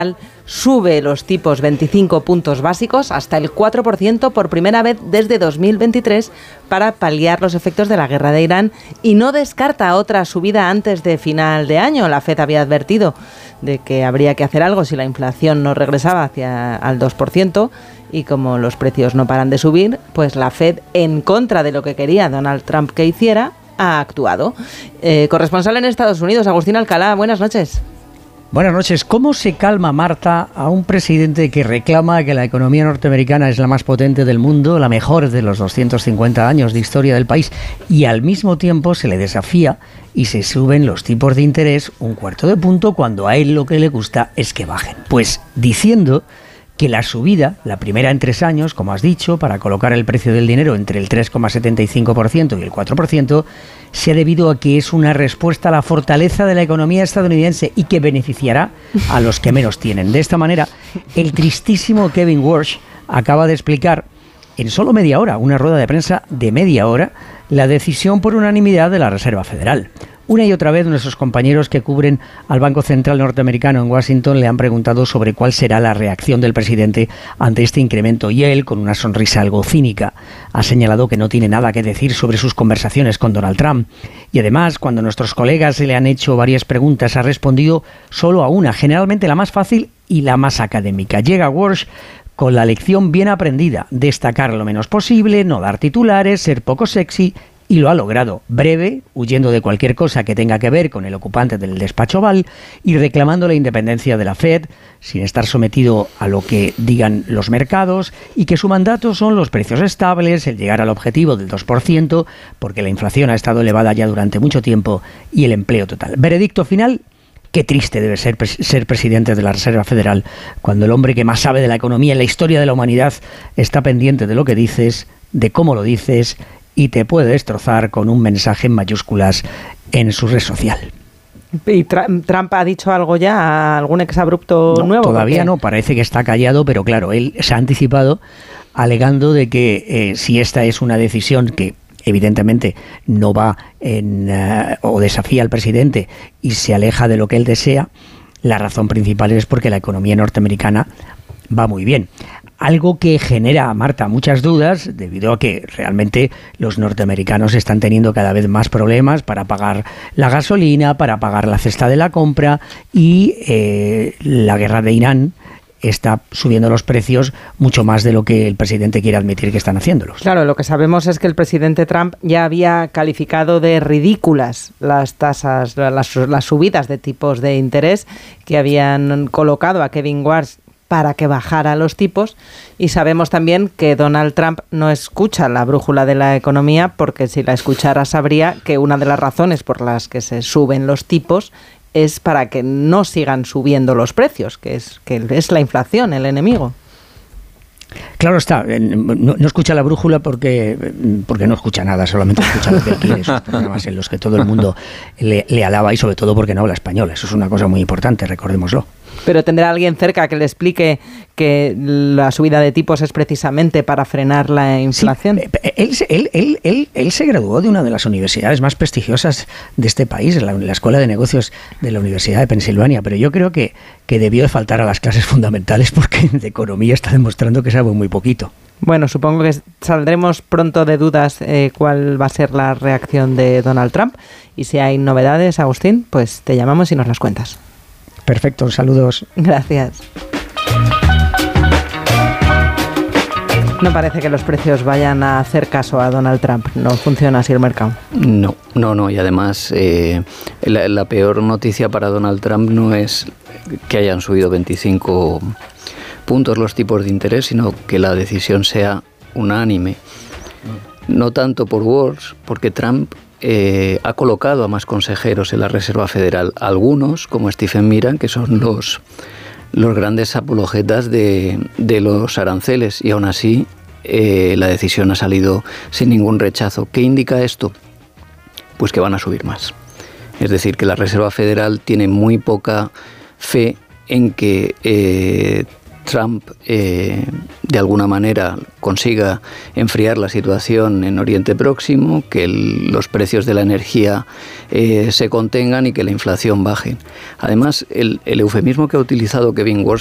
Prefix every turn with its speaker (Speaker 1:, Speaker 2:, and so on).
Speaker 1: sube los tipos 25 puntos básicos hasta el 4% por primera vez desde 2023 para paliar los efectos de la guerra de Irán y no descarta otra subida antes de final de año. La FED había advertido de que habría que hacer algo si la inflación no regresaba hacia al 2% y como los precios no paran de subir, pues la FED, en contra de lo que quería Donald Trump que hiciera, ha actuado. Corresponsal en Estados Unidos, Agustín Alcalá, buenas noches.
Speaker 2: Buenas noches. ¿Cómo se calma, Marta, a un presidente que reclama que la economía norteamericana es la más potente del mundo, la mejor de los 250 años de historia del país, y al mismo tiempo se le desafía y se suben los tipos de interés un cuarto de punto cuando a él lo que le gusta es que bajen? Pues diciendo que la subida, la primera en 3 años, como has dicho, para colocar el precio del dinero entre el 3,75% y el 4%, se ha debido a que es una respuesta a la fortaleza de la economía estadounidense y que beneficiará a los que menos tienen. De esta manera, el tristísimo Kevin Warsh acaba de explicar en solo media hora, una rueda de prensa de media hora, la decisión por unanimidad de la Reserva Federal. Una y otra vez nuestros compañeros que cubren al Banco Central norteamericano en Washington le han preguntado sobre cuál será la reacción del presidente ante este incremento y él, con una sonrisa algo cínica, ha señalado que no tiene nada que decir sobre sus conversaciones con Donald Trump. Y además, cuando nuestros colegas le han hecho varias preguntas, ha respondido solo a una, generalmente la más fácil y la más académica. Llega Walsh con la lección bien aprendida: destacar lo menos posible, no dar titulares, ser poco sexy. Y lo ha logrado, breve, huyendo de cualquier cosa que tenga que ver con el ocupante del despacho Oval y reclamando la independencia de la FED, sin estar sometido a lo que digan los mercados, y que su mandato son los precios estables, el llegar al objetivo del 2%, porque la inflación ha estado elevada ya durante mucho tiempo, y el empleo total. Veredicto final: qué triste debe ser presidente de la Reserva Federal cuando el hombre que más sabe de la economía en la historia de la humanidad está pendiente de lo que dices, de cómo lo dices, y te puede destrozar con un mensaje en mayúsculas en su red social.
Speaker 1: ¿Y Trump ha dicho algo ya? ¿Algún exabrupto nuevo?
Speaker 2: Todavía no, parece que está callado, pero claro, él se ha anticipado alegando de que si esta es una decisión que evidentemente no va o desafía al presidente y se aleja de lo que él desea, la razón principal es porque la economía norteamericana va muy bien. Algo que genera, Marta, muchas dudas, debido a que realmente los norteamericanos están teniendo cada vez más problemas para pagar la gasolina, para pagar la cesta de la compra, y la guerra de Irán está subiendo los precios mucho más de lo que el presidente quiere admitir que están haciéndolos.
Speaker 1: Claro, lo que sabemos es que el presidente Trump ya había calificado de ridículas las tasas, las subidas de tipos de interés que habían colocado a Kevin Warsh para que bajara los tipos, y sabemos también que Donald Trump no escucha la brújula de la economía, porque si la escuchara sabría que una de las razones por las que se suben los tipos es para que no sigan subiendo los precios, que es la inflación el enemigo.
Speaker 2: Claro está, no escucha la brújula porque no escucha nada, solamente escucha lo que quiere, esos programas en los que todo el mundo le alaba, y sobre todo porque no habla español. Eso es una cosa muy importante, recordémoslo. Pero tendrá alguien cerca que le explique que la subida de tipos es precisamente para frenar la inflación. Sí, él se graduó de una de las universidades más prestigiosas de este país, la Escuela de Negocios de la Universidad de Pensilvania, pero yo creo que debió de faltar a las clases fundamentales, porque de economía está demostrando que sabe muy poquito. Bueno, supongo que saldremos pronto de dudas cuál va a ser la reacción de Donald Trump, y si hay novedades, Agustín, pues te llamamos y nos las cuentas. Perfecto, saludos. Gracias. No parece que los precios vayan a hacer caso a Donald Trump. No funciona así el mercado.
Speaker 3: No. Y además, la peor noticia para Donald Trump no es que hayan subido 25 puntos los tipos de interés, sino que la decisión sea unánime. No tanto por Walsh, porque Trump ha colocado a más consejeros en la Reserva Federal, algunos como Stephen Miran, que son los grandes apologetas de los aranceles, y aún así la decisión ha salido sin ningún rechazo. ¿Qué indica esto? Pues que van a subir más. Es decir, que la Reserva Federal tiene muy poca fe en que Trump de alguna manera consiga enfriar la situación en Oriente Próximo, que los precios de la energía se contengan y que la inflación baje. Además, el eufemismo que ha utilizado Kevin